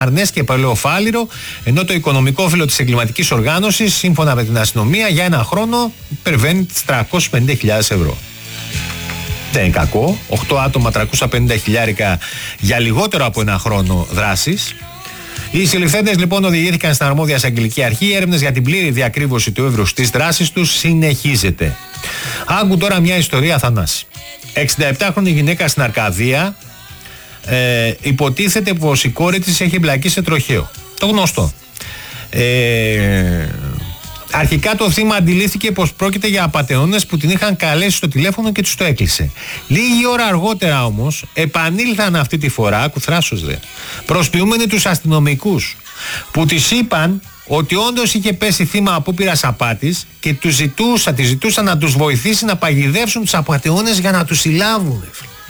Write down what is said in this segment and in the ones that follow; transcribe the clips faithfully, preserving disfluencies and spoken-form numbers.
Αρνές και Παλαιοφάλιρο, ενώ το οικονομικό όφελο της εγκληματικής οργάνωσης, σύμφωνα με την αστυνομία, για ένα χρόνο υπερβαίνει τις τριακόσιες πενήντα χιλιάδες ευρώ. Δεν είναι κακό. οκτώ άτομα, τριακόσια πενήντα χιλιάρικα για λιγότερο από ένα χρόνο δράσης. Οι συλληφθέντες λοιπόν οδηγήθηκαν στην αρμόδια εισαγγελική αρχή. Οι έρευνες για την πλήρη διακρύβωση του εύρους της δράσης τους συνεχίζεται. Άκου τώρα μια ιστορία, Θανάση. εξηνταεπτάχρονη γυναίκα στην Αρκαδία. Ε, υποτίθεται πως η κόρη της έχει εμπλακεί σε τροχαίο. Το γνωστό. Ε, αρχικά το θύμα αντιλήφθηκε πως πρόκειται για απατεώνες που την είχαν καλέσει στο τηλέφωνο και τους το έκλεισε. Λίγη ώρα αργότερα όμως επανήλθαν αυτή τη φορά, κουθράσος δε, προσποιούμενοι τους αστυνομικούς που της είπαν ότι όντως είχε πέσει θύμα απόπειρας απάτης και τους ζητούσα, τη ζητούσαν να τους βοηθήσει να παγιδεύσουν τους απατεώνες για να τους συλλάβουν.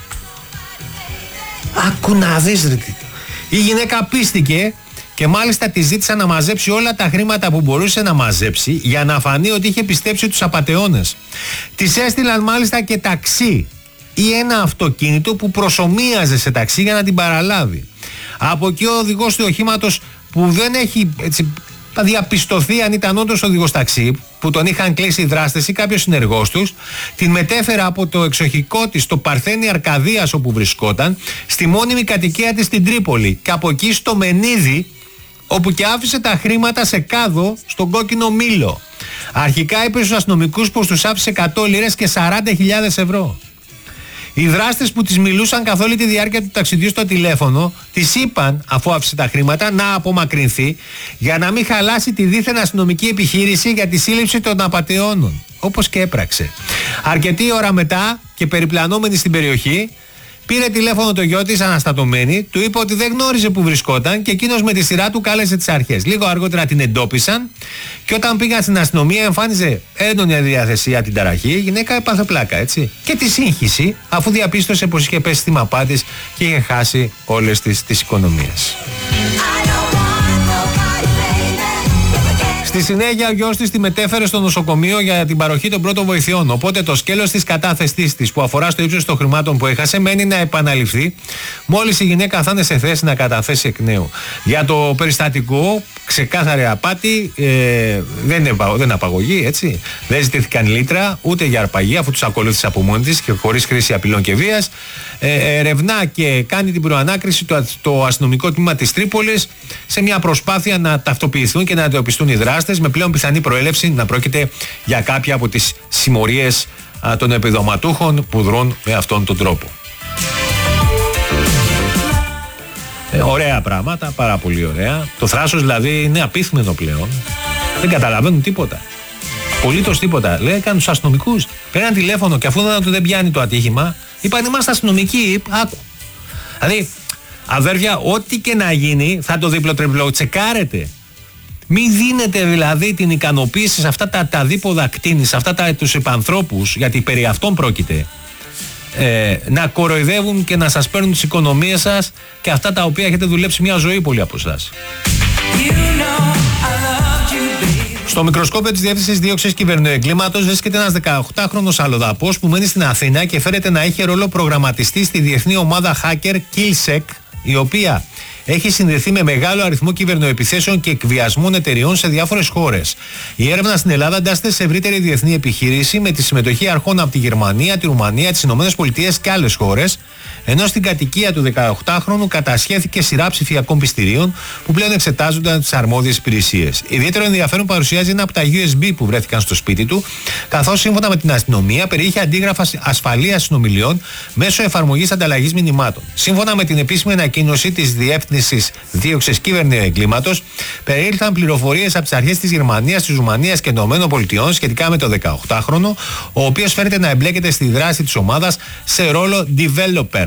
Άκου να δεις ρε. Η γυναίκα πίστηκε και μάλιστα τη ζήτησαν να μαζέψει όλα τα χρήματα που μπορούσε να μαζέψει για να φανεί ότι είχε πιστέψει τους απατεώνες. Της έστειλαν μάλιστα και ταξί ή ένα αυτοκίνητο που προσομοίαζε σε ταξί για να την παραλάβει. Από εκεί ο οδηγός του οχήματος, που δεν έχει έτσι διαπιστωθεί αν ήταν όντως οδηγός ταξί, που τον είχαν κλείσει οι δράστες ή κάποιος συνεργός τους, την μετέφερε από το εξοχικό της στο Παρθένη Αρκαδίας όπου βρισκόταν, στη μόνιμη κατοικία της στην Τρίπολη, και από εκεί στο Μενίδη, όπου και άφησε τα χρήματα σε κάδο στον Κόκκινο Μήλο. Αρχικά είπε στους αστυνομικούς πως τους άφησε εκατό λίρες και σαράντα χιλιάδες ευρώ. Οι δράστες που τις μιλούσαν καθ' όλη τη διάρκεια του ταξιδιού στο τηλέφωνο, τις είπαν, αφού άφησε τα χρήματα, να απομακρυνθεί για να μην χαλάσει τη δίθεν αστυνομική επιχείρηση για τη σύλληψη των απατεώνων. Όπως και έπραξε. Αρκετή ώρα μετά και περιπλανόμενη στην περιοχή, πήρε τηλέφωνο το γιο της αναστατωμένη, του είπε ότι δεν γνώριζε που βρισκόταν και εκείνος με τη σειρά του κάλεσε τις αρχές. Λίγο αργότερα την εντόπισαν και όταν πήγαν στην αστυνομία εμφάνιζε έντονη αδιαθεσία, την ταραχή. Η γυναίκα έπαθε πλάκα, έτσι. Και τη σύγχυση, αφού διαπίστωσε πως είχε πέσει θύμα απάτης και είχε χάσει όλες τις, τις οικονομίες. Στη συνέχεια, ο γιος της τη μετέφερε στο νοσοκομείο για την παροχή των πρώτων βοηθειών. Οπότε το σκέλος της κατάθεσής της, που αφορά στο ύψος των χρημάτων που έχασε, μένει να επαναληφθεί μόλις η γυναίκα θα είναι σε θέση να καταθέσει εκ νέου. Για το περιστατικό, ξεκάθαρη απάτη, ε, δεν, είναι, δεν είναι απαγωγή, έτσι. Δεν ζητήθηκαν λίτρα ούτε για αρπαγή, αφού τους ακολούθησε από μόνη της και χωρίς χρήση απειλών και βίας. Ε, ερευνά και κάνει την προανάκριση το, το αστυνομικό τμήμα της Τρίπολης σε μια προσπάθεια να ταυτοποιηθούν και να εντοπιστούν οι δράστες, με πλέον πιθανή προέλευση να πρόκειται για κάποια από τις συμμορίες α, των επιδοματούχων που δρούν με αυτόν τον τρόπο. Ε, ωραία πράγματα, πάρα πολύ ωραία. Το θράσος δηλαδή είναι απίθμενο πλέον. Δεν καταλαβαίνουν τίποτα. Απολύτως τίποτα. Λέει, έκανε τους αστυνομικούς. Πέραν τηλέφωνο και αφού δεν, δεν πιάνει το ατύχημα, είπαν είμαστε αστυνομικοί. Άκου. Δηλαδή, αδέρφια, ό,τι και να γίνει θα το δίπλο-τριπλό τσεκάρετε. Μην δίνετε δηλαδή την ικανοποίηση σε αυτά τα, τα δίποδα κτίνη, σε αυτά τα, τους υπανθρώπους, γιατί περί αυτών πρόκειται, ε, να κοροϊδεύουν και να σας παίρνουν τις οικονομίες σας και αυτά τα οποία έχετε δουλέψει μια ζωή πολλοί από εσάς. You know, στο μικροσκόπιο της Διεύθυνσης Δίωξης Κυβερνοεγκλήματος βρίσκεται ένας δεκαοκτάχρονος αλλοδαπός που μένει στην Αθήνα και φέρεται να έχει ρόλο προγραμματιστή στη διεθνή ομάδα hacker Killsec, η οποία έχει συνδεθεί με μεγάλο αριθμό κυβερνοεπιθέσεων και εκβιασμών εταιριών σε διάφορες χώρες. Η έρευνα στην Ελλάδα εντάσσεται σε ευρύτερη διεθνή επιχείρηση με τη συμμετοχή αρχών από τη Γερμανία, τη Ρουμανία, τις Ηνωμένες Πολιτείες και άλλες χώρες, ενώ στην κατοικία του δεκαοκτάχρονου κατασχέθηκε σειρά ψηφιακών πιστηρίων που πλέον εξετάζονται από τις αρμόδιες υπηρεσίες. Ιδιαίτερο ενδιαφέρον παρουσιάζει ένα από τα γιου ες μπι που βρέθηκαν στο σπίτι του, καθώς σύμφωνα με την αστυνομία περιείχε αντίγραφα ασφαλείας συνομιλιών μέσω εφαρμογής ανταλλαγής μηνυμάτων. Σύμφωνα με την επίσημη ανακοίνωση της Διεύθυνσης Δίωξης Κυβερνοεγκλήματος, περιήλθαν πληροφορίες από τις αρχές της Γερμανίας, της Ρουμανίας και των ΗΠΑ σχετικά με το δεκαοκτάχρονο, ο οποίος φέρεται να εμπλέκεται στη δράση της ομάδας σε ρόλο developer.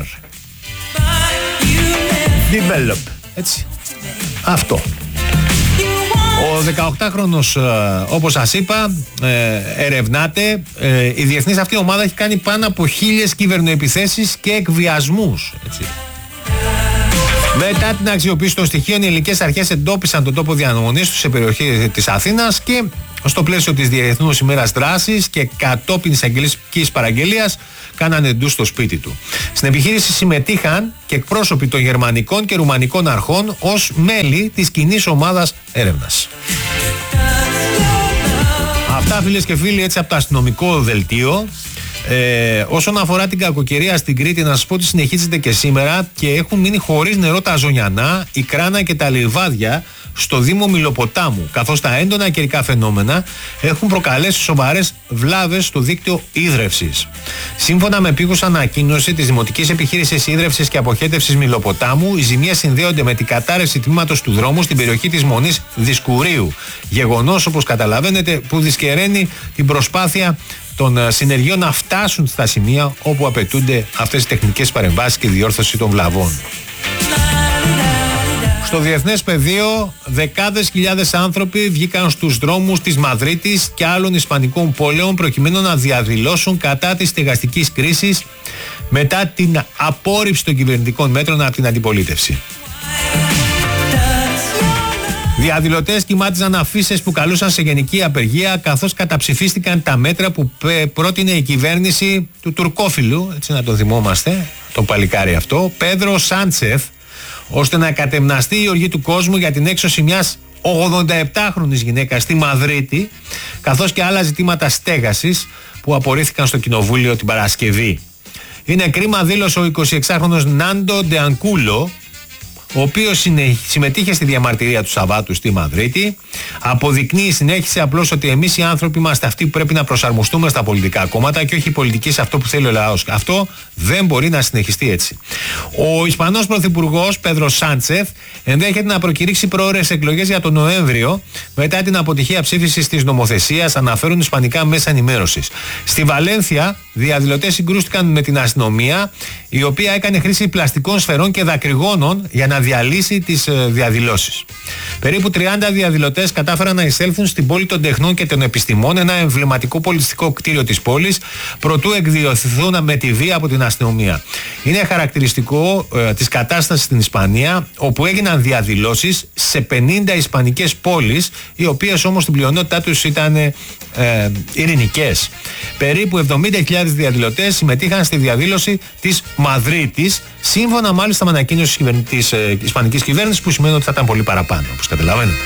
Develop. Έτσι. Αυτό. Ο δεκαοκτάχρονος, όπως σας είπα, ερευνάται. Η διεθνής αυτή ομάδα έχει κάνει πάνω από χίλιες κυβερνοεπιθέσεις και εκβιασμούς. Έτσι. Μετά την αξιοποίηση των στοιχείων, οι ελληνικές αρχές εντόπισαν τον τόπο διανομονής τους σε περιοχή της Αθήνας και στο πλαίσιο της Διεθνούς ημέρας δράσης και κατόπιν εισαγγελικής παραγγελίας κάνανε ντου στο σπίτι του. Στην επιχείρηση συμμετείχαν και εκπρόσωποι των γερμανικών και ρουμανικών αρχών ως μέλη της κοινής ομάδας έρευνας. Αυτά, φίλες και φίλοι, έτσι από το αστυνομικό δελτίο. Ε, όσον αφορά την κακοκαιρία στην Κρήτη, να σας πω ότι συνεχίζεται και σήμερα και έχουν μείνει χωρίς νερό τα Ζωνιανά, η Κράνα και τα Λιβάδια στο Δήμο Μηλοποτάμου, καθώς τα έντονα καιρικά φαινόμενα έχουν προκαλέσει σοβαρές βλάβες στο δίκτυο ίδρευσης. Σύμφωνα με επίγουσα ανακοίνωση της Δημοτικής Επιχείρησης Ίδρευσης και Αποχέτευσης Μηλοποτάμου, οι ζημίες συνδέονται με την κατάρρευση τμήματος του δρόμου στην περιοχή της Μονής Δισκουρίου. Γεγονός, όπως καταλαβαίνετε, που δυσκεραίνει την προσπάθεια των συνεργείων να φτάσουν στα σημεία όπου απαιτούνται αυτές οι τεχνικές παρεμβάσεις και διόρθωση των βλαβών. Στο διεθνές πεδίο, δεκάδες χιλιάδες άνθρωποι βγήκαν στους δρόμους της Μαδρίτης και άλλων ισπανικών πόλεων προκειμένου να διαδηλώσουν κατά της στεγαστικής κρίσης μετά την απόρριψη των κυβερνητικών μέτρων από την αντιπολίτευση. Διαδηλωτές κοιμάτιζαν αφίσες που καλούσαν σε γενική απεργία, καθώς καταψηφίστηκαν τα μέτρα που πρότεινε η κυβέρνηση του τουρκόφιλου, έτσι να το θυμόμαστε, το παλικάρι αυτό, Πέδρο Σάντσεφ, ώστε να κατεμναστεί η οργή του κόσμου για την έξωση μιας ογδονταεπτάχρονης γυναίκας στη Μαδρίτη, καθώς και άλλα ζητήματα στέγασης που απορρίφθηκαν στο Κοινοβούλιο την Παρασκευή. Είναι κρίμα, δήλωσε ο εικοσιεξάχρονος Νάντο Ντεανκούλο, ο οποίος συμμετείχε στη διαμαρτυρία του Σαββάτου στη Μαδρίτη. Αποδεικνύει, συνέχισε απλώς, ότι εμείς οι άνθρωποι είμαστε αυτοί που πρέπει να προσαρμοστούμε στα πολιτικά κόμματα και όχι οι πολιτικοί σε αυτό που θέλει ο λαός. Αυτό δεν μπορεί να συνεχιστεί έτσι. Ο Ισπανός Πρωθυπουργός Πέδρο Σάντσεφ ενδέχεται να προκηρύξει προώρες εκλογές για τον Νοέμβριο μετά την αποτυχία ψήφισης της νομοθεσίας, αναφέρουν ισπανικά μέσα ενημέρωσης. Στη Βαλένθια, διαδηλωτές συγκρούστηκαν με την αστυνομία, η οποία έκανε χρήση πλαστικών σφαιρών και δακρυγόνων για να διαλύσει τις διαδηλώσεις. Περίπου τριάντα διαδηλωτές κατάφεραν να εισέλθουν στην πόλη των τεχνών και των επιστημών, ένα εμβληματικό πολιτιστικό κτίριο της πόλης, προτού εκδιωθηθούν με τη βία από την αστυνομία. Είναι χαρακτηριστικό ε, της κατάστασης στην Ισπανία, όπου έγιναν διαδηλώσεις σε πενήντα ισπανικές πόλεις, οι οποίες όμως στην πλειονότητά τους ήταν ε, ειρηνικές. Περίπου εβδομήντα χιλιάδες διαδηλωτές συμμετείχαν στη διαδήλωση της Μαδρίτης, σύμφωνα μάλιστα με ανακοίνωση της ε, ισπανικής κυβέρνησης, που σημαίνει ότι θα ήταν πολύ παραπάνω, όπως καταλαβαίνετε.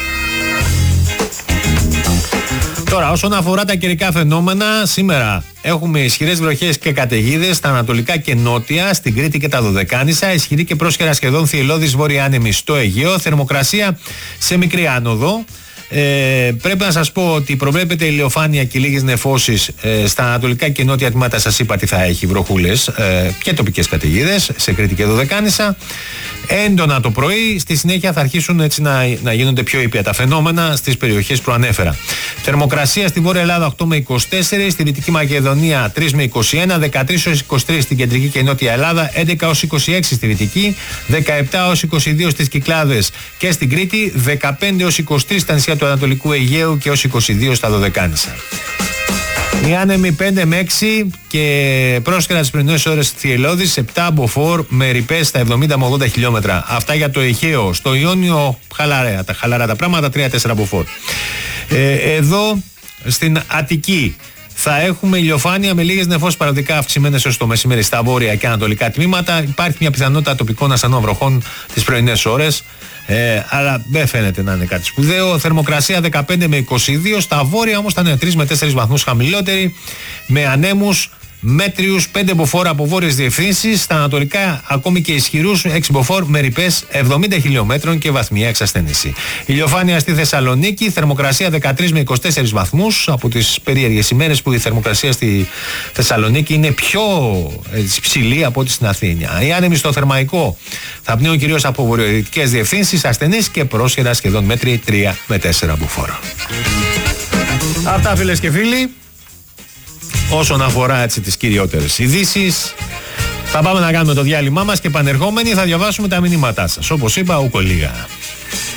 Τώρα, όσον αφορά τα καιρικά φαινόμενα, σήμερα έχουμε ισχυρές βροχές και καταιγίδες στα ανατολικά και νότια, στην Κρήτη και τα Δωδεκάνησα, ισχυρή και πρόσχερα σχεδόν θυελλώδης βόρεια άνεμη στο Αιγαίο, θερμοκρασία σε μικρή άνοδο. Ε, πρέπει να σας πω ότι προβλέπεται ηλιοφάνεια και λίγες νεφώσεις ε, στα ανατολικά και νότια τμήματα. Σας είπα τι θα έχει, βροχούλες ε, και τοπικές καταιγίδες σε Κρήτη και Δωδεκάνησα. Έντονα το πρωί, στη συνέχεια θα αρχίσουν έτσι να, να γίνονται πιο ήπια τα φαινόμενα στις περιοχές που ανέφερα. Θερμοκρασία στη Βόρεια Ελλάδα οκτώ με είκοσι τέσσερα, στη Δυτική Μακεδονία τρία με είκοσι ένα, δεκατρία έως είκοσι τρία στην Κεντρική και Νότια Ελλάδα, έντεκα έως είκοσι έξι στη Δυτική, δεκαεπτά έως είκοσι δύο στις Κυκλάδες και στην Κρήτη, δεκαπέντε έως είκοσι τρία στα νησιά του Ανατολικού Αιγαίου και έως είκοσι δύο στα Δωδεκάνησα. Οι άνεμοι πέντε με έξι και πρόσχερα τις πρωινές ώρες θυελλώδης, επτά μποφόρ με ρηπές στα εβδομήντα με ογδόντα χιλιόμετρα. Αυτά για το Αιγαίο. Στο Ιόνιο χαλαρά τα, χαλαρά τα πράγματα, τρία τέσσερα μποφόρ. Ε, εδώ στην Αττική θα έχουμε ηλιοφάνεια με λίγες νεφώσεις παραδικά αυξημένες έως το μεσημέρι στα βόρεια και ανατολικά τμήματα. Υπάρχει μια πιθανότητα τοπικών ασθενών βροχών τις πρωινές ώρες. Ε, αλλά δεν φαίνεται να είναι κάτι σπουδαίο. Θερμοκρασία δεκαπέντε με είκοσι δύο, στα βόρεια όμως θα είναι τρία με τέσσερα βαθμούς χαμηλότερη, με ανέμους μέτριους, πέντε μποφόρ από βόρειες διευθύνσεις, στα ανατολικά ακόμη και ισχυρούς, έξι μποφόρ με ρηπές εβδομήντα χιλιόμετρων και βαθμιαία εξασθένηση. Ηλιοφάνεια στη Θεσσαλονίκη, θερμοκρασία δεκατρία με είκοσι τέσσερα βαθμούς, από τις περίεργες ημέρες που η θερμοκρασία στη Θεσσαλονίκη είναι πιο ψηλή από ό,τι στην Αθήνα. Οι άνεμοι στο Θερμαϊκό θα πνέουν κυρίως από βορειοδυτικές διευθύνσεις, ασθενείς και πρόσχερα σχεδόν μέτρη τρία με τέσσερα μποφόρ. Αυτά, φίλες και φίλοι, όσον αφορά έτσι τις κυριότερες ειδήσεις. Θα πάμε να κάνουμε το διάλειμμά μας και επανερχόμενοι θα διαβάσουμε τα μηνύματά σας. Όπως είπα, ούκο λίγα.